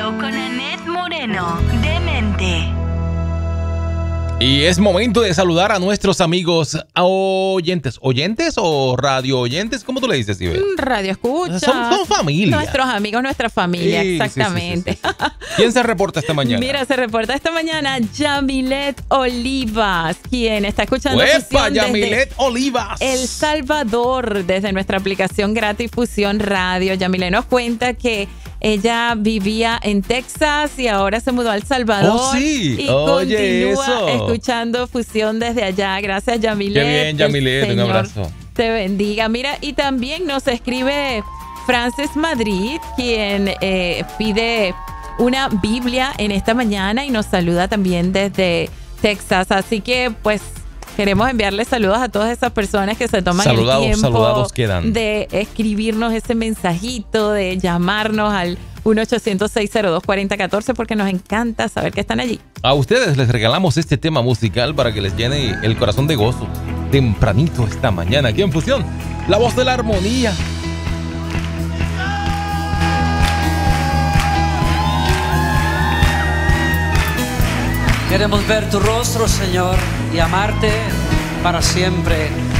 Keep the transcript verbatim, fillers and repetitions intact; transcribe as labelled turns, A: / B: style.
A: Radio con Annette Moreno. Demente.
B: Y es momento de saludar a nuestros amigos oyentes. ¿Oyentes o radio oyentes? ¿Cómo tú le dices, Iber?
C: Radio escucha.
B: Son, son familia.
C: Nuestros amigos, nuestra familia,
B: Sí,
C: exactamente.
B: sí, sí, sí, sí. ¿Quién se reporta esta mañana?
C: Mira, se reporta esta mañana Yamilet Olivas, quien está escuchando
B: ¡Uepa,
C: Fusión
B: Yamilet
C: desde
B: Olivas!
C: El Salvador, desde nuestra aplicación gratis Fusión Radio. Yamilet nos cuenta que ella vivía en Texas y ahora se mudó a El Salvador.
B: ¡Oh, sí!
C: Y
B: Oye,
C: continúa
B: eso.
C: escuchando Fusión desde allá. Gracias, Yamilet.
B: ¡Qué bien, Yamilet! Un abrazo.
C: Te bendiga. Mira, y también nos escribe Frances Madrid, quien eh, pide una Biblia en esta mañana y nos saluda también desde Texas. Así que, pues, queremos enviarles saludos a todas esas personas que se toman
B: Saludados,
C: el tiempo
B: saludados quedan.
C: de escribirnos ese mensajito, de llamarnos al uno ochocientos, seis cero dos, cuatro cero uno cuatro, porque nos encanta saber que están allí.
B: A ustedes les regalamos este tema musical para que les llene el corazón de gozo. Tempranito esta mañana aquí en Fusión, la voz de la armonía.
D: Queremos ver tu rostro, Señor, y amarte para siempre.